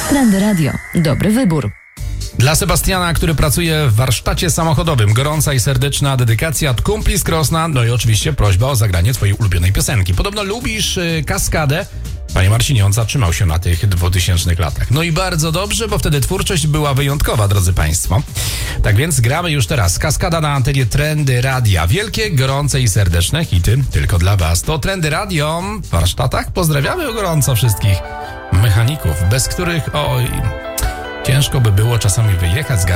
Trendy Radio. Dobry wybór. Dla Sebastiana, który pracuje w warsztacie samochodowym, gorąca i serdeczna dedykacja od kumpli z Krosna, no i oczywiście prośba o zagranie twojej ulubionej piosenki. Podobno lubisz Kaskadę? Panie Marcinie, on zatrzymał się na tych 2000 latach. No i bardzo dobrze, bo wtedy twórczość była wyjątkowa, drodzy państwo. Tak więc gramy już teraz. Kaskada na antenie Trendy Radia. Wielkie, gorące i serdeczne hity tylko dla was. To Trendy Radio w warsztatach. Pozdrawiamy gorąco wszystkich mechaników, bez których, oj, ciężko by było czasami wyjechać z garażu.